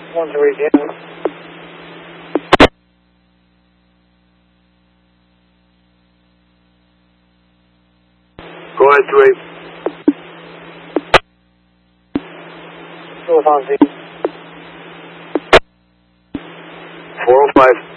1-3 again. Go ahead, 3. North on Z. 405.